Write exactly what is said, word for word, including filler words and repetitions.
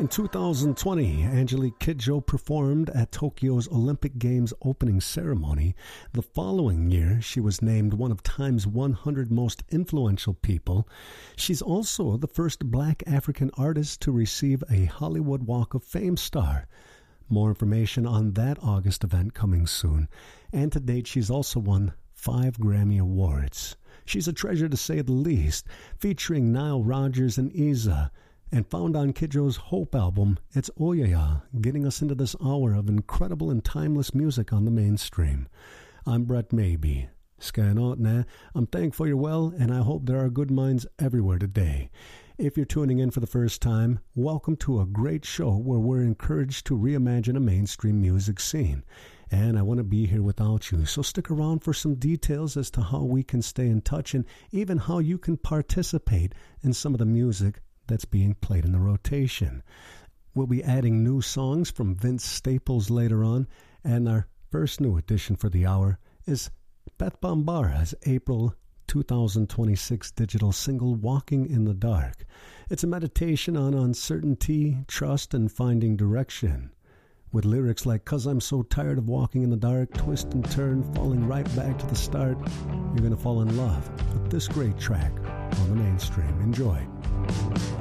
In two thousand twenty, Angelique Kidjo performed at Tokyo's Olympic Games opening ceremony. The following year, she was named one of Time's one hundred most influential people. She's also the first black African artist to receive a Hollywood Walk of Fame star. More information on that August event coming soon. And to date, she's also won five Grammy Awards. She's a treasure to say the least, featuring Nile Rodgers and Iza. And found on Kidjo's Hope album, it's Oyaya, getting us into this hour of incredible and timeless music on the mainstream. I'm Brett Maybe. Scan out now. I'm thankful you're well, and I hope there are good minds everywhere today. If you're tuning in for the first time, welcome to a great show where we're encouraged to reimagine a mainstream music scene. And I want to be here without you, so stick around for some details as to how we can stay in touch and even how you can participate in some of the music that's being played in the rotation. We'll be adding new songs from Vince Staples later on, and our first new addition for the hour is Beth Bambara's April two thousand twenty-six digital single Walking in the Dark. It's a meditation on uncertainty, trust, and finding direction. With lyrics like, "'Cause I'm so tired of walking in the dark, twist and turn, falling right back to the start," you're going to fall in love with this great track on the mainstream. Enjoy.